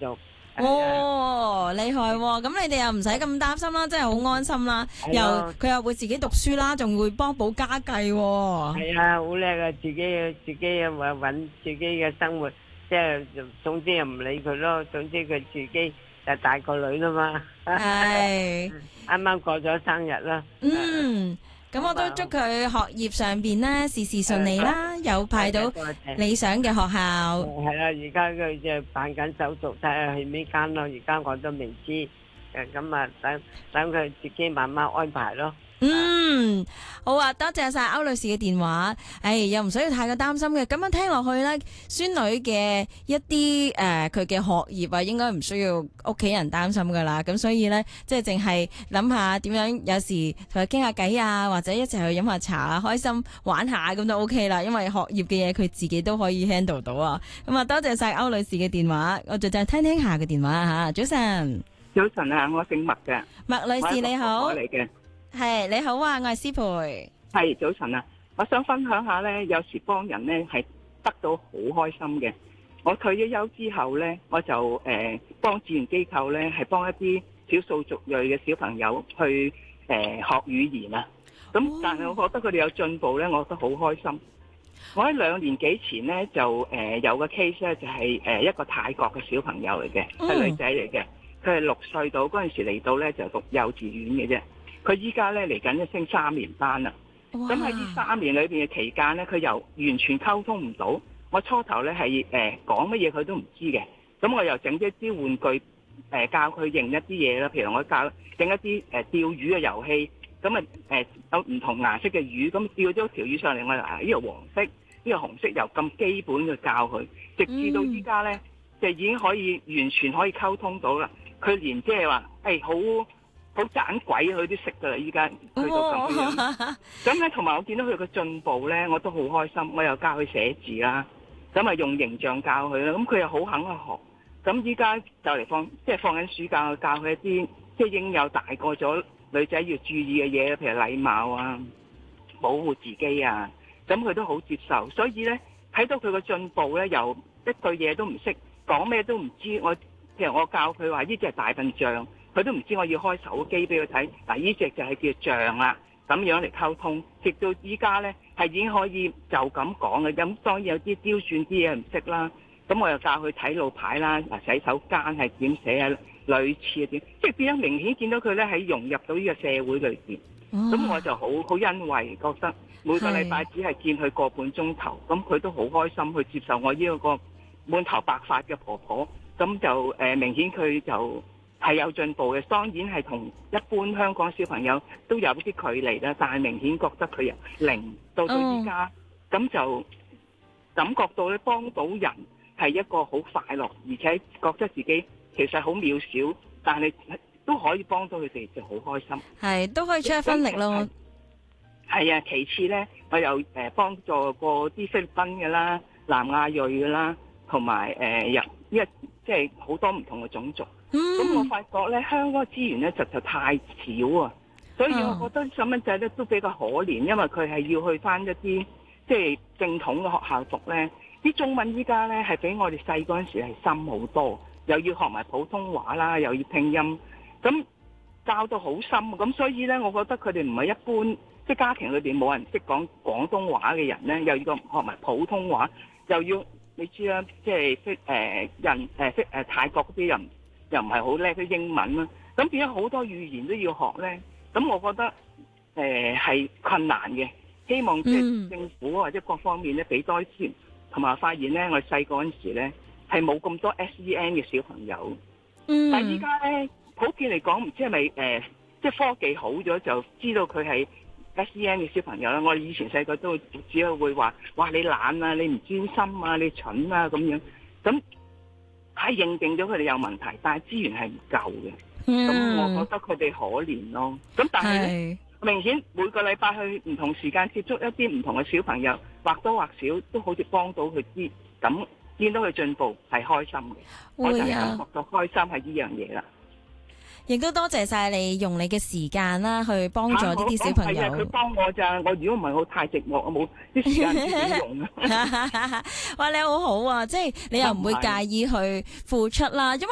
續。 哦，厲害喎！咁你哋又唔使咁擔心啦，真係好安心啦。佢又會自己讀書啦，仲會幫補家計喎。 係啊，好叻啊！自己又揾自己嘅生活，即係總之又唔理佢咯。總之佢自己就大個女啦嘛。 係。 啱啱過咗生日啦。 咁我都祝佢學業上邊咧事事順利啦，有派到理想嘅學校。 係啦，而家佢就辦緊手續，睇下去邊間咯。而家我都未知，咁啊等佢自己慢慢安排咯。 好啊，多謝晒歐女士嘅電話。又唔需要太過擔心嘅。咁樣聽落去咧，孫女嘅一啲佢嘅學業啊，應該唔需要屋企人擔心噶啦。咁所以咧，即係淨係諗下點樣，有時同佢傾下偈啊，或者一齊去飲下茶啊，開心玩下咁就 OK 啦。因為學業嘅嘢佢自己都可以 handle 到啊。咁啊，多謝晒歐女士嘅電話。我就聽下嘅電話吓。早晨， 早晨啊，我姓麥嘅。 麥女士你好。 我嚟嘅。 係你好啊，我係師培。 係早晨啊，我想分享下呢，有時幫人呢係得到好開心嘅。我退咗休之後呢，我就幫志願機構呢係幫一啲少數族裔嘅小朋友去學語言啊。咁但係我覺得佢哋有進步呢，我覺得好開心。我喺2年幾前呢，就有個 case 呢，就係一個泰國嘅小朋友嚟嘅，係女仔嚟嘅。佢係6歲到，嗰陣時嚟到呢，就讀幼稚園嘅啫。佢依家咧嚟緊升3年班啦，咁喺呢3年裏邊嘅期間咧，佢又完全溝通唔到。我初頭咧係講乜嘢佢都唔知嘅，咁我又整咗啲玩具教佢認一啲嘢啦，譬如我教整一啲釣魚嘅遊戲，咁有唔同顏色嘅魚，咁釣咗條魚上嚟，我話呢個黃色，呢個紅色，由咁基本嘅教佢，直至到依家咧就已經可以完全可以溝通到啦。佢連即係話好盞鬼佢都識噶啦，依家去到咁樣。咁咧，同埋我見到佢嘅進步咧，我都好開心。我又教佢寫字啦，咁啊用形象教佢啦。咁佢又好肯去學。咁依家就嚟放緊暑假，教佢一啲即係應有大個咗女仔要注意嘅嘢，譬如禮貌啊、保護自己啊。咁佢都好接受。所以咧，睇到佢嘅進步咧，由一句嘢都唔識，講咩都唔知。譬如我教佢話呢隻係大笨象。佢都唔知我要開手機俾佢睇，嗱呢隻就係叫象啦，咁樣嚟溝通，直到依家呢，係已經可以就咁講嘅。咁當然有啲刁鑽啲嘢唔識啦，咁我又教佢睇路牌啦，嗱洗手間係點寫啊，類似係點，即係變咗明顯見到佢呢喺融入到呢個社會裏邊。咁我就好欣慰，覺得每個禮拜只係見佢個半鐘頭，咁佢都好開心去接受我呢個滿頭白髮嘅婆婆，咁就明顯佢就係有進步嘅，當然係同一般香港小朋友都有啲距離啦，但係明顯覺得佢由0到依家，咁就感覺到咧幫到人係一個好快樂，而且覺得自己其實好渺小，但係都可以幫到佢哋，就好開心。 係都可以出一分力咯。 係啊，其次咧，我又幫助過啲菲律賓嘅啦、南亞裔嘅啦，同埋因為即係好多唔同嘅種族。咁我發覺咧，香港資源咧實在太少啊，所以我覺得細蚊仔咧都比較可憐，因為佢係要去翻一啲即係正統嘅學校讀咧，啲中文依家咧係比我哋細嗰陣時係深好多，又要學埋普通話啦，又要拼音，咁教到好深，咁所以咧，我覺得佢哋唔係一般，即係家庭裏邊冇人識講廣東話嘅人咧，又要學埋普通話，又要你知啦，即係泰國嗰啲人。又唔係好叻啲英文啦，咁變咗好多語言都要學咧，咁我覺得係困難嘅。希望即係政府或者各方面咧俾多啲資源，同埋發現咧我哋細個嗰陣時咧係冇咁多 SEN 嘅小朋友，但係依家咧普遍嚟講，唔知係咪即係科技好咗就知道佢係 SEN 嘅小朋友啦。我哋以前細個都只係會話，哇你懶啊，你唔專心啊，你蠢啊咁樣，咁係認定咗佢哋有問題，但係資源係唔夠嘅。咁我覺得佢哋可憐咯。咁但係咧，明顯每個禮拜去唔同時間接觸一啲唔同嘅小朋友，或多或少都好似幫到佢啲，咁見到佢進步係開心嘅。我就係感覺到開心係呢樣嘢啦。 亦都多謝晒你用你嘅時間啦，去幫助呢啲小朋友。 佢幫我咋，我如果唔係我太寂寞，我冇啲時間點用啊。 哇，你好好啊，即係你又唔會介意去付出啦，因為